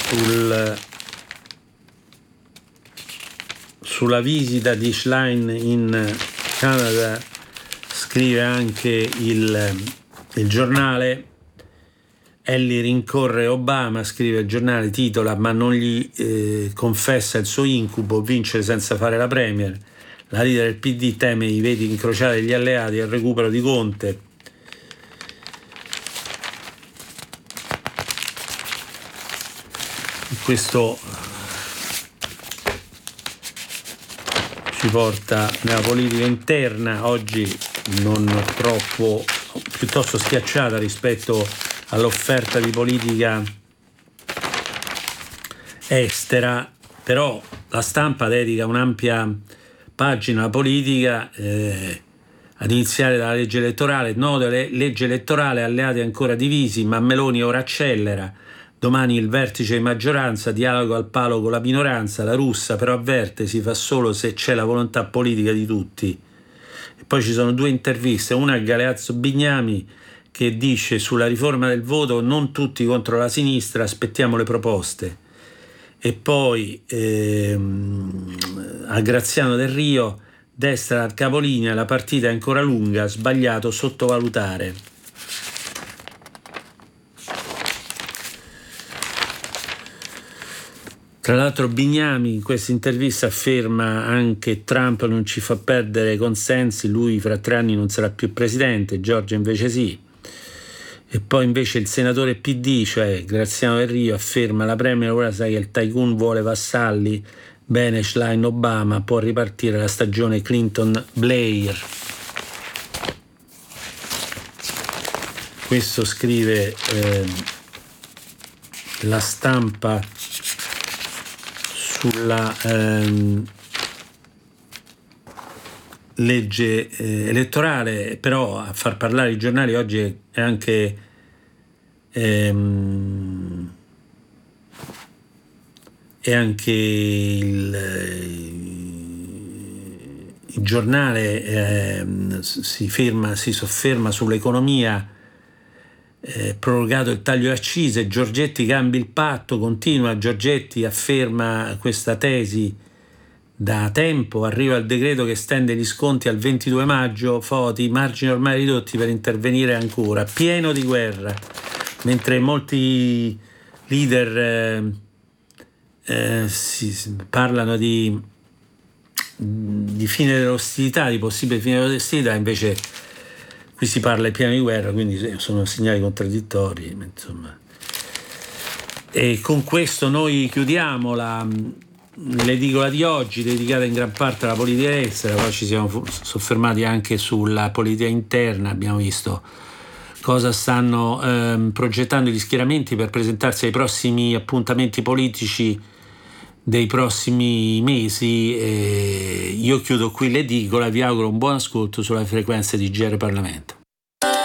sulla visita di Schlein in Canada scrive anche il giornale. Ellie rincorre Obama, scrive il giornale, titola "Ma non gli confessa il suo incubo, vincere senza fare la premier". La leader del PD teme i veti incrociati degli alleati e il recupero di Conte. Questo ci porta nella politica interna, oggi non troppo, piuttosto schiacciata rispetto all'offerta di politica estera, però la Stampa dedica un'ampia pagina alla politica, ad iniziare dalla legge elettorale. Noto legge elettorale, alleati ancora divisi, ma Meloni ora accelera. Domani il vertice di maggioranza, dialogo al palo con la minoranza. La Russa però avverte, si fa solo se c'è la volontà politica di tutti. E poi ci sono due interviste, una a Galeazzo Bignami che dice sulla riforma del voto: non tutti contro la sinistra, aspettiamo le proposte. E poi a Graziano Del Rio: destra al capolinea, la partita è ancora lunga, sbagliato sottovalutare. Tra l'altro Bignami in questa intervista afferma anche: Trump non ci fa perdere consensi, lui fra 3 anni non sarà più presidente, Giorgia invece sì. E poi invece il senatore PD, cioè Graziano Del Rio, afferma: la premier ora sa che il tycoon vuole vassalli, bene Schlein Obama, può ripartire la stagione Clinton-Blair. Questo scrive la Stampa sulla legge elettorale. Però a far parlare i giornali oggi è anche il giornale si sofferma sull'economia. Prorogato il taglio accise, Giorgetti cambia il patto, continua. Giorgetti afferma questa tesi da tempo, arriva il decreto che estende gli sconti al 22 maggio, Foti, margini ormai ridotti per intervenire ancora, pieno di guerra, mentre molti leader parlano di fine dell'ostilità, di possibile fine dell'ostilità, invece qui si parla di piano di guerra, quindi sono segnali contraddittori, insomma. E con questo noi chiudiamo l'edicola di oggi, dedicata in gran parte alla politica estera. Poi ci siamo soffermati anche sulla politica interna, abbiamo visto cosa stanno progettando gli schieramenti per presentarsi ai prossimi appuntamenti politici dei prossimi mesi. Io chiudo qui l'edicola, vi auguro un buon ascolto sulle frequenze di GR Parlamento.